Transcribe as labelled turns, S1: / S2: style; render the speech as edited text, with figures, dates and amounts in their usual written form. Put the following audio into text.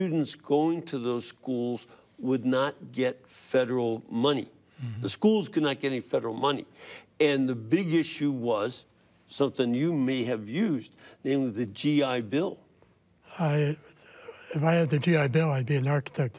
S1: students going to those schools would not get federal money. The schools could not get any federal money. And the big issue was something you may have used, namely the GI Bill.
S2: If I had the GI Bill, I'd be an architect